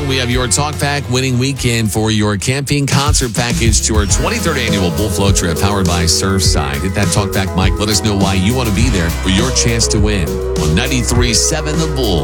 along. We have your TalkBack winning weekend for your camping concert package to our 23rd annual Bull Flow trip powered by Surfside. Hit that TalkBack mic. Let us know why you want to be there for your chance to win on 93.7 The Bull.